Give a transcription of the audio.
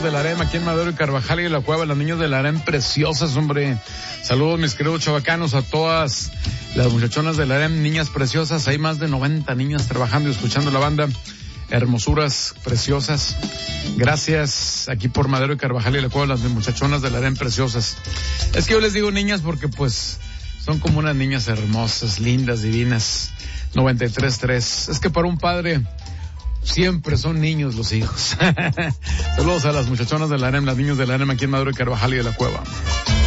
del Harem aquí en Madero y Carvajal y La Cueva, las niñas del Harem preciosas, hombre. Saludos, mis queridos chavacanos, a todas las muchachonas del Harem, niñas preciosas. Hay más de 90 niñas trabajando y escuchando la banda. Hermosuras preciosas. Gracias aquí por Madero y Carvajal y La Cueva, las muchachonas del Harem preciosas. Es que yo les digo niñas porque pues son como unas niñas hermosas, lindas, divinas. 93.3. Es que para un padre siempre son niños los hijos. Saludos a las muchachonas del Harem, las niñas del Harem aquí en Madero y Carvajal y de La Cueva.